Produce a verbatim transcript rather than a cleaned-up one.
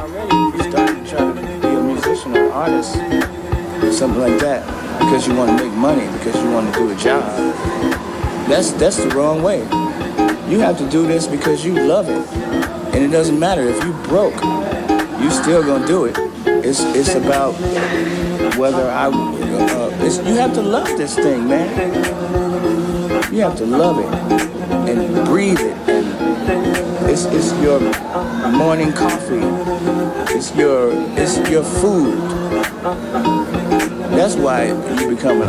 already starting to try to be a musician or artist, something like that, because you want to make money, because you want to do a job. That's that's the wrong way. You have to do this because you love it, and it doesn't matter if you broke, you still gonna do it. It's it's about whether I. Uh, it's, you have to love this thing, man. You have to love it and breathe it. And it's it's your morning coffee. It's your it's your food. That's why you become an